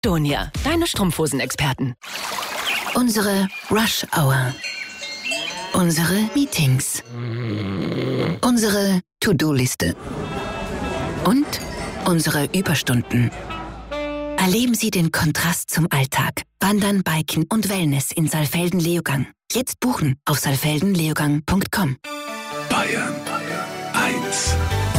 Donia, deine Strumpfhosen-Experten. Unsere Rush Hour. Unsere Meetings. Unsere To-Do-Liste. Und unsere Überstunden. Erleben Sie den Kontrast zum Alltag. Wandern, Biken und Wellness in Saalfelden-Leogang. Jetzt buchen auf saalfeldenleogang.com. Bayern 1